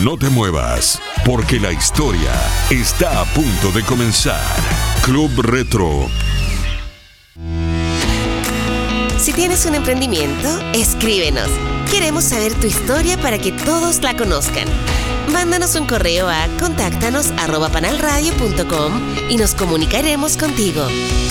No te muevas, porque la historia está a punto de comenzar. Club Retro. Si tienes un emprendimiento, escríbenos. Queremos saber tu historia para que todos la conozcan. Mándanos un correo a contáctanos@panalradio.com y nos comunicaremos contigo.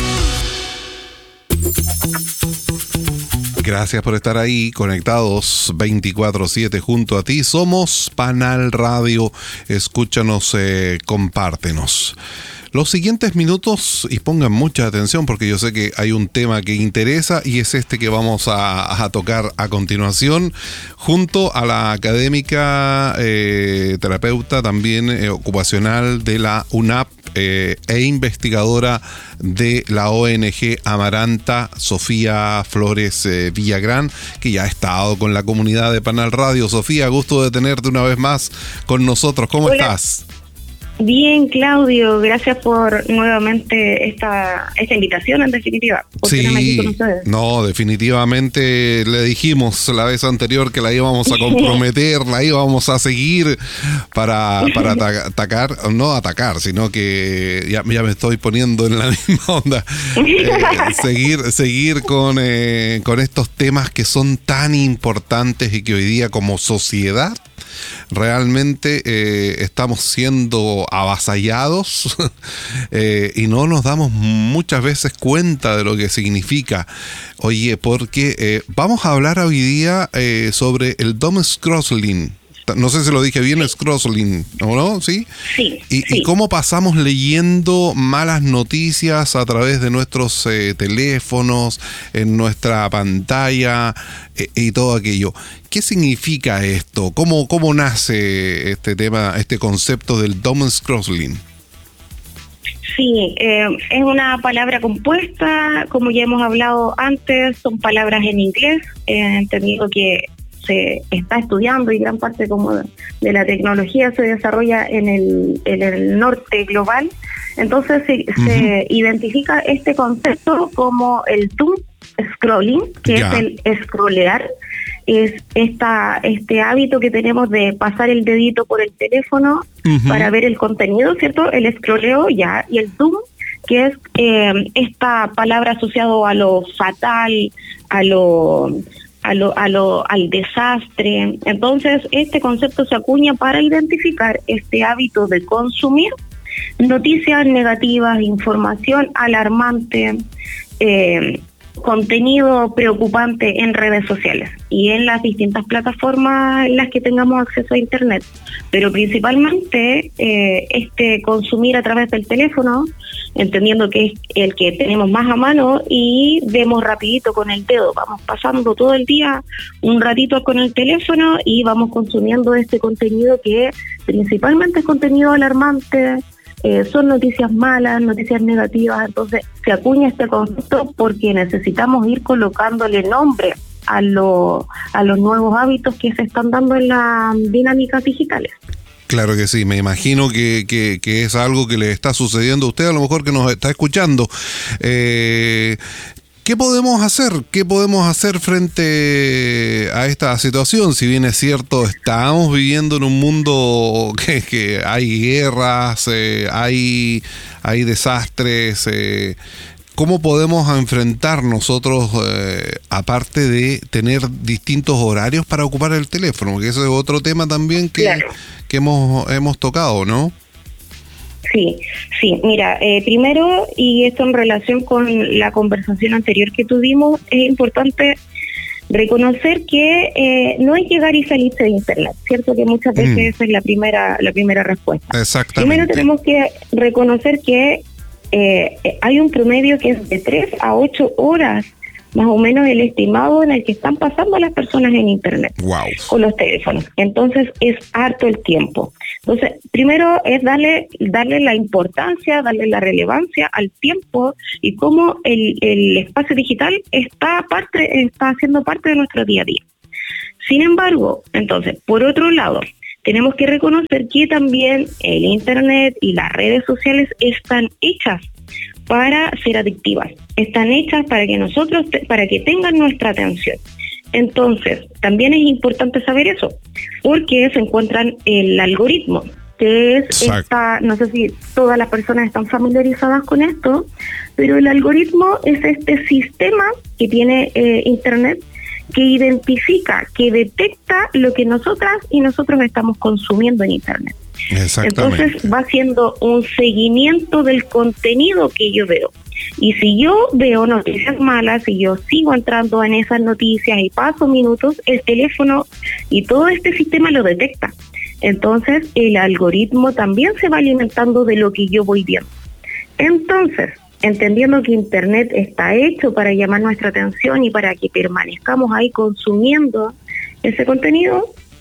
Gracias por estar ahí, conectados 24/7 junto a ti. Somos Panal Radio. Escúchanos, compártenos. Los siguientes minutos, y pongan mucha atención porque yo sé que hay un tema que interesa y es este que vamos a tocar a continuación, junto a la académica terapeuta también ocupacional de la UNAP e investigadora de la ONG Amaranta, Sofía Flores Villagrán, que ya ha estado con la comunidad de Panal Radio. Sofía, gusto de tenerte una vez más con nosotros. ¿Cómo estás? Bien, Claudio, gracias por nuevamente esta invitación, en definitiva. Sí, no, definitivamente le dijimos la vez anterior que la íbamos a comprometer, la íbamos a seguir para atacar, sino que ya me estoy poniendo en la misma onda. Seguir con estos temas que son tan importantes y que hoy día como sociedad realmente estamos siendo avasallados y no nos damos muchas veces cuenta de lo que significa. Oye, porque vamos a hablar hoy día sobre el doom-scrolling. No sé si lo dije bien, scrolling, ¿o no? ¿Sí? Sí. Y cómo pasamos leyendo malas noticias a través de nuestros teléfonos, en nuestra pantalla y todo aquello. ¿Qué significa esto? ¿Cómo nace este tema, este concepto del doom-scrolling? Sí, es una palabra compuesta, como ya hemos hablado antes, son palabras en inglés, entendido que se está estudiando y gran parte como de la tecnología se desarrolla en el norte global. Entonces se identifica este concepto como el doom scrolling, que es el scrollear, es este hábito que tenemos de pasar el dedito por el teléfono para ver el contenido, ¿cierto? El scrolleo y el doom, que es esta palabra asociado a lo fatal, al desastre. Entonces, este concepto se acuña para identificar este hábito de consumir noticias negativas, información alarmante, contenido preocupante en redes sociales y en las distintas plataformas en las que tengamos acceso a internet, pero principalmente este consumir a través del teléfono, entendiendo que es el que tenemos más a mano y vemos rapidito con el dedo, vamos pasando todo el día un ratito con el teléfono y vamos consumiendo este contenido que principalmente es contenido alarmante. Son noticias malas, noticias negativas, entonces se acuña este concepto porque necesitamos ir colocándole nombre a los nuevos hábitos que se están dando en las dinámicas digitales. Claro que sí, me imagino que es algo que le está sucediendo a usted, a lo mejor que nos está escuchando. ¿Qué podemos hacer? ¿Qué podemos hacer frente a esta situación? Si bien es cierto, estamos viviendo en un mundo que hay guerras, hay desastres. ¿Cómo podemos enfrentar nosotros, aparte de tener distintos horarios para ocupar el teléfono? Porque eso es otro tema también que hemos tocado, ¿no? Sí, mira, primero, y esto en relación con la conversación anterior que tuvimos, es importante reconocer que no es llegar y salirse de internet, ¿cierto? Que muchas veces esa es la primera respuesta. Exactamente. Primero tenemos que reconocer que hay un promedio que es de 3 a 8 horas, más o menos el estimado en el que están pasando las personas en internet, con los teléfonos. Entonces es harto el tiempo. Entonces, primero es darle la importancia, darle la relevancia al tiempo y cómo el espacio digital está haciendo parte de nuestro día a día. Sin embargo, entonces, por otro lado, tenemos que reconocer que también el internet y las redes sociales están hechas para ser adictivas, están hechas para que tengan nuestra atención. Entonces, también es importante saber eso, porque se encuentran el algoritmo, que es esta, no sé si todas las personas están familiarizadas con esto, pero el algoritmo es este sistema que tiene Internet, que identifica, que detecta lo que nosotras y nosotros estamos consumiendo en Internet. Exactamente. Entonces va haciendo un seguimiento del contenido que yo veo. Y si yo veo noticias malas, si yo sigo entrando en esas noticias y paso minutos, el teléfono y todo este sistema lo detecta. Entonces el algoritmo también se va alimentando de lo que yo voy viendo. Entonces, entendiendo que Internet está hecho para llamar nuestra atención y para que permanezcamos ahí consumiendo ese contenido,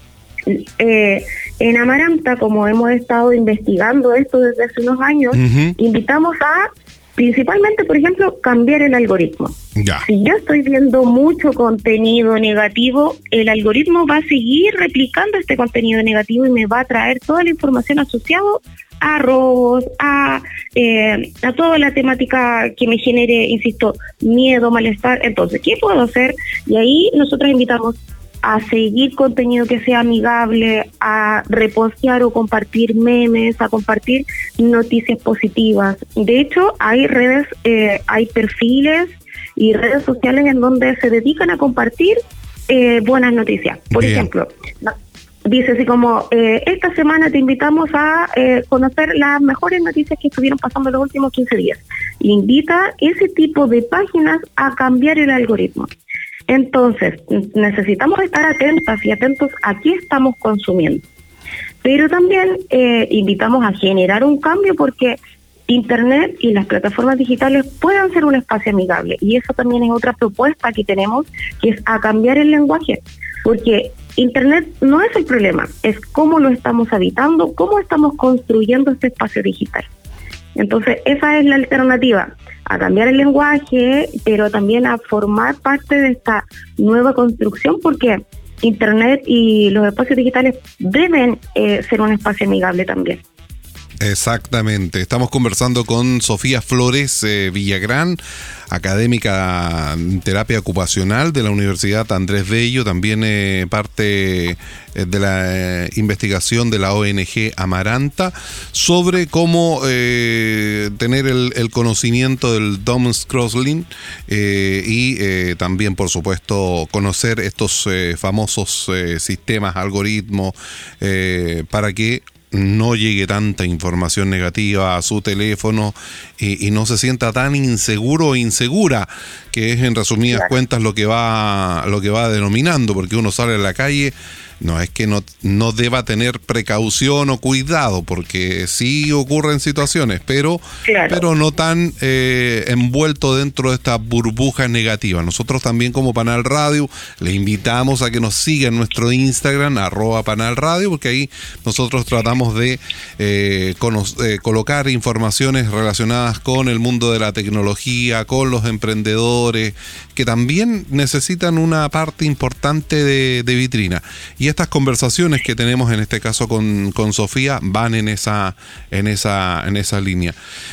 en Amaranta, como hemos estado investigando esto desde hace unos años, invitamos a, principalmente, por ejemplo, cambiar el algoritmo. Ya. Si yo estoy viendo mucho contenido negativo, el algoritmo va a seguir replicando este contenido negativo y me va a traer toda la información asociada a robos, a toda la temática que me genere, insisto, miedo, malestar. Entonces, ¿qué puedo hacer? Y ahí nosotros invitamos a seguir contenido que sea amigable, a repostear o compartir memes, a compartir noticias positivas. De hecho, hay redes, hay perfiles y redes sociales en donde se dedican a compartir buenas noticias. Por ejemplo, dice así como, esta semana te invitamos a conocer las mejores noticias que estuvieron pasando los últimos 15 días. Invita ese tipo de páginas a cambiar el algoritmo. Entonces, necesitamos estar atentas y atentos a qué estamos consumiendo. Pero también invitamos a generar un cambio, porque Internet y las plataformas digitales puedan ser un espacio amigable. Y eso también es otra propuesta que tenemos, que es a cambiar el lenguaje. Porque Internet no es el problema, es cómo lo estamos habitando, cómo estamos construyendo este espacio digital. Entonces, esa es la alternativa, a cambiar el lenguaje, pero también a formar parte de esta nueva construcción, porque Internet y los espacios digitales deben ser un espacio amigable también. Exactamente. Estamos conversando con Sofía Flores Villagrán, académica en terapia ocupacional de la Universidad Andrés Bello, también parte de la investigación de la ONG Amaranta, sobre cómo tener el conocimiento del Domscrolling y también, por supuesto, conocer estos famosos sistemas, algoritmos, para que no llegue tanta información negativa a su teléfono y no se sienta tan inseguro o insegura, que es en resumidas cuentas lo que va denominando, porque uno sale a la calle. No es que no deba tener precaución o cuidado, porque sí ocurren situaciones, pero no tan envuelto dentro de esta burbuja negativa. Nosotros también, como Panal Radio, le invitamos a que nos siga en nuestro Instagram, @panalradio, porque ahí nosotros tratamos de colocar informaciones relacionadas con el mundo de la tecnología, con los emprendedores, que también necesitan una parte importante de vitrina. Y estas conversaciones que tenemos en este caso con Sofía van en esa línea.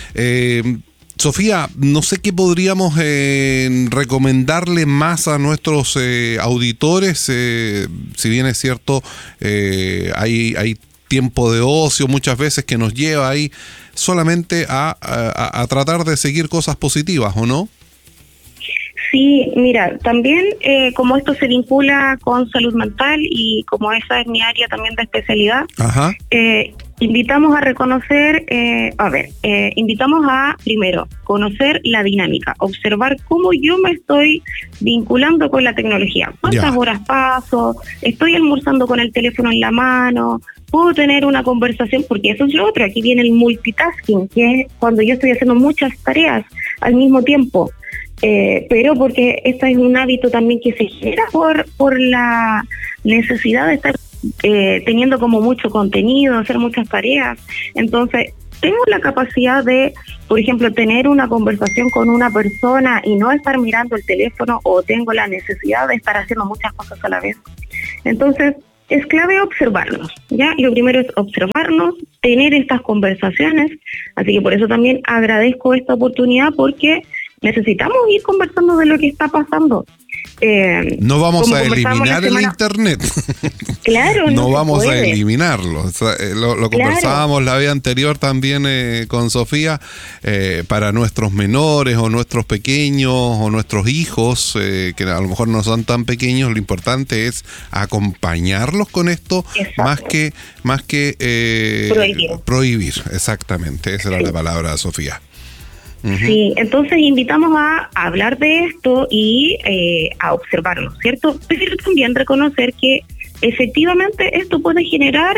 Sofía, no sé qué podríamos recomendarle más a nuestros auditores, si bien es cierto, hay tiempo de ocio muchas veces que nos lleva ahí solamente a tratar de seguir cosas positivas, ¿o no? Sí, mira, también como esto se vincula con salud mental y como esa es mi área también de especialidad, invitamos a reconocer, invitamos a, primero, conocer la dinámica, observar cómo yo me estoy vinculando con la tecnología. ¿Cuántas horas paso? ¿Estoy almorzando con el teléfono en la mano? ¿Puedo tener una conversación? Porque eso es lo otro, aquí viene el multitasking, que es cuando yo estoy haciendo muchas tareas al mismo tiempo. Pero porque este es un hábito también que se genera por la necesidad de estar teniendo como mucho contenido, hacer muchas tareas. Entonces, tengo la capacidad de, por ejemplo, tener una conversación con una persona y no estar mirando el teléfono, o tengo la necesidad de estar haciendo muchas cosas a la vez. Entonces, es clave observarnos, ¿ya? Lo primero es observarnos, tener estas conversaciones, así que por eso también agradezco esta oportunidad, porque necesitamos ir conversando de lo que está pasando. no vamos a eliminar el Internet. Claro, no vamos a eliminarlo. O sea, lo conversábamos la vez anterior también con Sofía, para nuestros menores o nuestros pequeños o nuestros hijos, que a lo mejor no son tan pequeños, lo importante es acompañarlos con esto. Exacto. más que prohibir. Exactamente, esa era la palabra, Sofía. Uh-huh. Sí, entonces invitamos a hablar de esto y a observarlo, ¿cierto? Pero también reconocer que efectivamente esto puede generar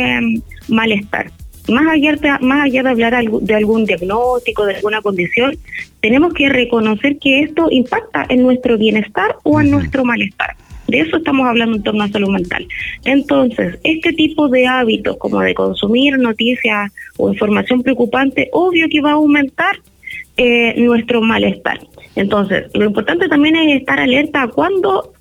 malestar. Más allá de hablar de algún diagnóstico, de alguna condición, tenemos que reconocer que esto impacta en nuestro bienestar o en nuestro malestar. De eso estamos hablando en torno a salud mental. Entonces, este tipo de hábitos, como de consumir noticias o información preocupante, obvio que va a aumentar nuestro malestar. Entonces, lo importante también es estar alerta a cuando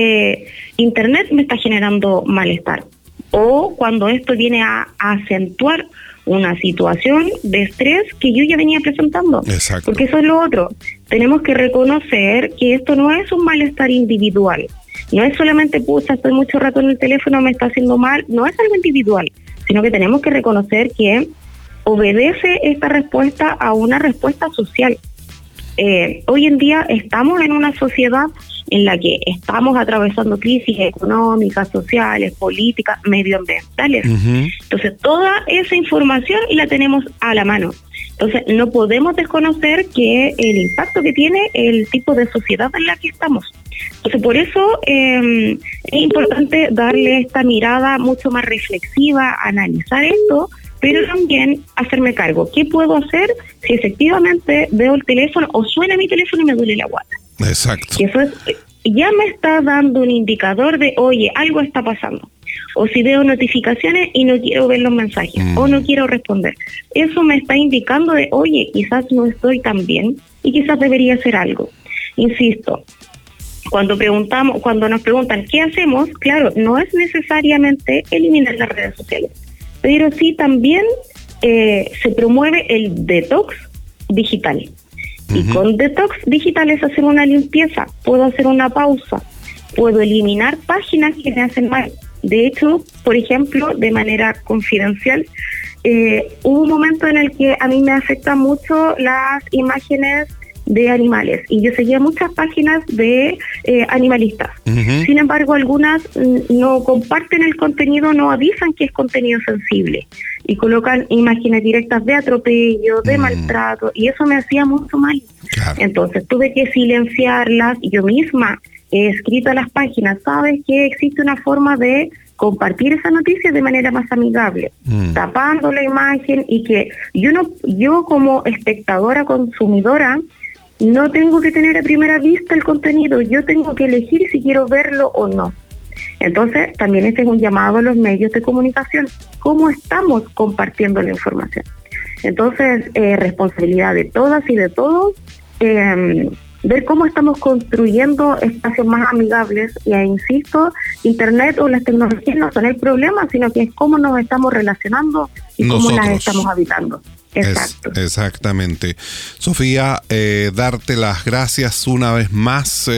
Internet me está generando malestar o cuando esto viene a acentuar una situación de estrés que yo ya venía presentando. Exacto. Porque eso es lo otro. Tenemos que reconocer que esto no es un malestar individual. No es solamente, estoy mucho rato en el teléfono, me está haciendo mal. No es algo individual, sino que tenemos que reconocer que obedece esta respuesta a una respuesta social. Hoy en día estamos en una sociedad en la que estamos atravesando crisis económicas, sociales, políticas, medioambientales. Uh-huh. Entonces, toda esa información la tenemos a la mano. Entonces, no podemos desconocer que el impacto que tiene el tipo de sociedad en la que estamos. Entonces, por eso es importante darle esta mirada mucho más reflexiva, analizar esto, pero también hacerme cargo. ¿Qué puedo hacer si efectivamente veo el teléfono o suena mi teléfono y me duele la guata? Exacto. Y eso ya me está dando un indicador de, oye, algo está pasando. O si veo notificaciones y no quiero ver los mensajes o no quiero responder. Eso me está indicando de, oye, quizás no estoy tan bien y quizás debería hacer algo. Insisto, cuando nos preguntan qué hacemos, claro, no es necesariamente eliminar las redes sociales, pero sí también se promueve el detox digital. Uh-huh. Y con detox digital es hacer una limpieza, puedo hacer una pausa, puedo eliminar páginas que me hacen mal. De hecho, por ejemplo, de manera confidencial, hubo un momento en el que a mí me afectan mucho las imágenes de animales y yo seguía muchas páginas de animalistas. Uh-huh. Sin embargo, algunas no comparten el contenido, no avisan que es contenido sensible y colocan imágenes directas de atropello, de maltrato, y eso me hacía mucho mal. Claro. Entonces tuve que silenciarlas. Yo misma he escrito a las páginas, sabes que existe una forma de compartir esa noticia de manera más amigable, tapando la imagen, y que yo como espectadora, consumidora, no tengo que tener a primera vista el contenido, yo tengo que elegir si quiero verlo o no. Entonces, también este es un llamado a los medios de comunicación. ¿Cómo estamos compartiendo la información? Entonces, responsabilidad de todas y de todos, ver cómo estamos construyendo espacios más amigables. Y insisto, Internet o las tecnologías no son el problema, sino que es cómo nos estamos relacionando y cómo las estamos habitando. Exacto. Exactamente. Sofía, darte las gracias una vez más,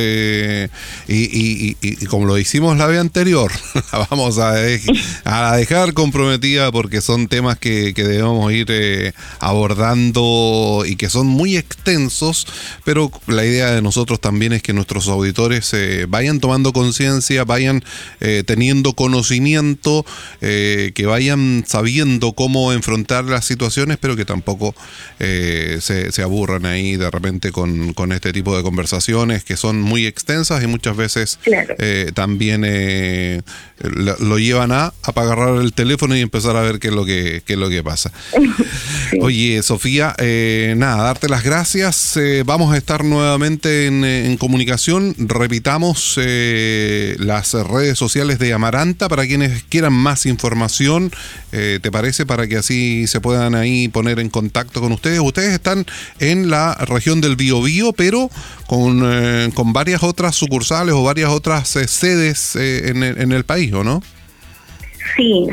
y como lo hicimos la vez anterior, la vamos a dejar comprometida, porque son temas que debemos ir abordando y que son muy extensos, pero la idea de nosotros también es que nuestros auditores vayan tomando conciencia, vayan teniendo conocimiento, que vayan sabiendo cómo enfrentar las situaciones, pero que tampoco se aburran ahí de repente con este tipo de conversaciones que son muy extensas y muchas veces claro. También lo llevan a agarrar el teléfono y empezar a ver qué es lo que pasa. Sí. Oye, Sofía, darte las gracias. Vamos a estar nuevamente en comunicación. Repitamos las redes sociales de Amaranta para quienes quieran más información, ¿te parece? Para que así se puedan ahí poner en contacto con ustedes. Ustedes están en la región del Biobío, pero con varias otras sucursales o varias otras sedes en el país, ¿o no? Sí.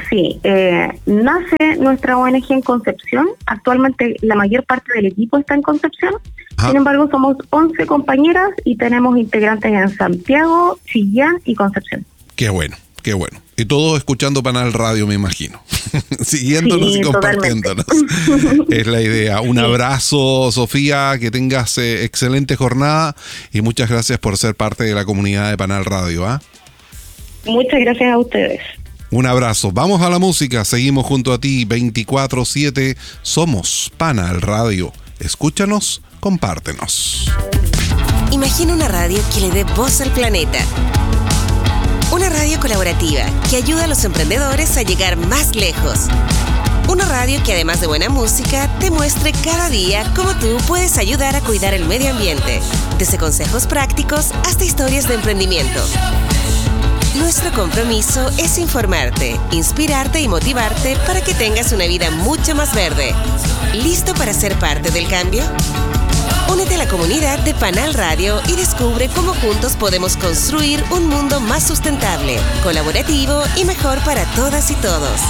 Nace nuestra ONG en Concepción. Actualmente la mayor parte del equipo está en Concepción, Sin embargo, somos 11 compañeras y tenemos integrantes en Santiago, Chillán y Concepción. Qué bueno, qué bueno. Y todos escuchando Panal Radio, me imagino. Siguiéndonos y compartiéndonos. Es la idea. Un abrazo, Sofía, que tengas excelente jornada y muchas gracias por ser parte de la comunidad de Panal Radio. Muchas gracias a ustedes. Un abrazo. Vamos a la música. Seguimos junto a ti 24/7. Somos Panal Radio. Escúchanos, compártenos. Imagina una radio que le dé voz al planeta. Una radio colaborativa que ayuda a los emprendedores a llegar más lejos. Una radio que además de buena música te muestre cada día cómo tú puedes ayudar a cuidar el medio ambiente. Desde consejos prácticos hasta historias de emprendimiento. Nuestro compromiso es informarte, inspirarte y motivarte para que tengas una vida mucho más verde. ¿Listo para ser parte del cambio? Únete a la comunidad de Panal Radio y descubre cómo juntos podemos construir un mundo más sustentable, colaborativo y mejor para todas y todos.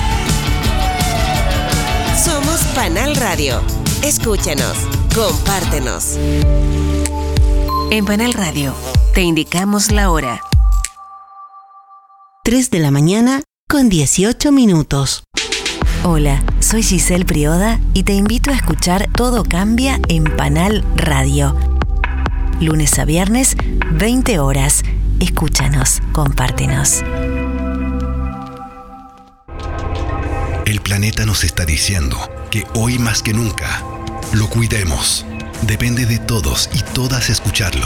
Somos Panal Radio. Escúchanos, compártenos. En Panal Radio te indicamos la hora. 3:18 a.m. Hola, soy Giselle Prioda y te invito a escuchar Todo Cambia en Panal Radio. Lunes a viernes, 20 horas. Escúchanos, compártenos. El planeta nos está diciendo que hoy más que nunca lo cuidemos. Depende de todos y todas escucharlo.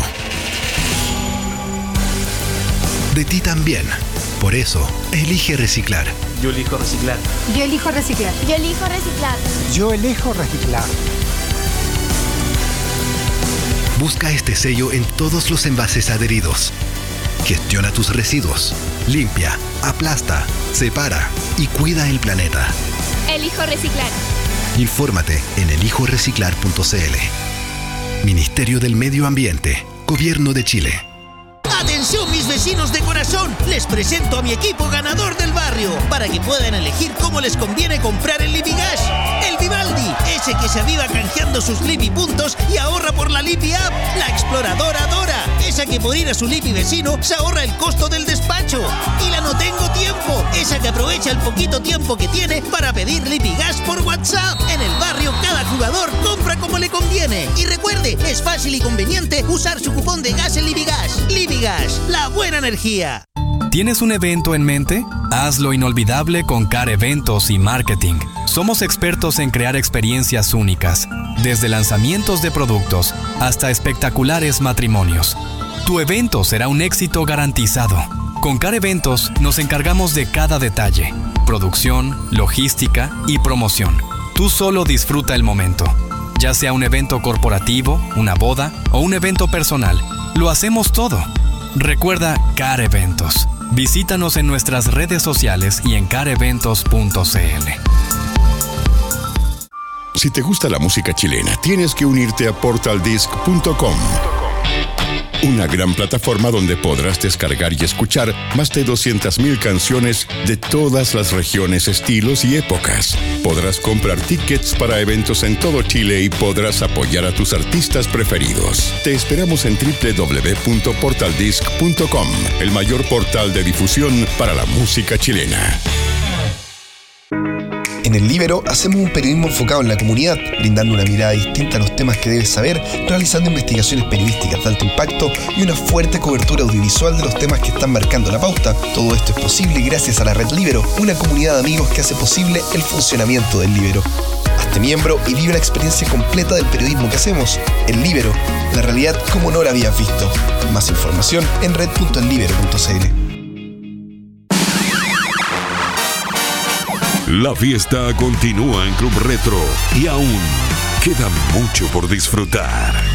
De ti también. Por eso, elige reciclar. Yo elijo reciclar. Yo elijo reciclar. Yo elijo reciclar. Yo elijo reciclar. Busca este sello en todos los envases adheridos. Gestiona tus residuos. Limpia, aplasta, separa y cuida el planeta. Elijo reciclar. Infórmate en elijoreciclar.cl. Ministerio del Medio Ambiente. Gobierno de Chile. ¡Atención, mis vecinos de corazón! Les presento a mi equipo ganador del barrio para que puedan elegir cómo les conviene comprar el Lipigas. El Vivaldi, ese que se aviva canjeando sus Lipi puntos y ahorra por la Lipi App. La exploradora Dora, esa que por ir a su Lipi vecino se ahorra el costo del despacho. Y la No Tengo Tiempo, esa que aprovecha el poquito tiempo que tiene para pedir Lipigas por WhatsApp. En el barrio cada jugador compra como le conviene. Y recuerde, es fácil y conveniente usar su cupón de gas en Lipigas. Lipigas, la buena energía. ¿Tienes un evento en mente? Hazlo inolvidable con CAR Eventos y Marketing. Somos expertos en crear experiencias únicas, desde lanzamientos de productos hasta espectaculares matrimonios. Tu evento será un éxito garantizado. Con CAR Eventos nos encargamos de cada detalle: producción, logística y promoción. Tú solo disfruta el momento. Ya sea un evento corporativo, una boda o un evento personal, lo hacemos todo. Recuerda CAR Eventos. Visítanos en nuestras redes sociales y en careventos.cl. Si te gusta la música chilena, tienes que unirte a portaldisc.com. Una gran plataforma donde podrás descargar y escuchar más de 200.000 canciones de todas las regiones, estilos y épocas. Podrás comprar tickets para eventos en todo Chile y podrás apoyar a tus artistas preferidos. Te esperamos en www.portaldisc.com, el mayor portal de difusión para la música chilena. En El Líbero hacemos un periodismo enfocado en la comunidad, brindando una mirada distinta a los temas que debes saber, realizando investigaciones periodísticas de alto impacto y una fuerte cobertura audiovisual de los temas que están marcando la pauta. Todo esto es posible gracias a la Red Líbero, una comunidad de amigos que hace posible el funcionamiento del Líbero. Hazte miembro y vive la experiencia completa del periodismo que hacemos. El Líbero, la realidad como no la habías visto. Más información en red.ellibero.cl. La fiesta continúa en Club Retro y aún queda mucho por disfrutar.